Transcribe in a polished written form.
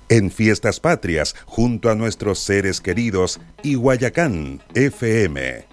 En Fiestas Patrias, junto a nuestros seres queridos y Guayacán FM.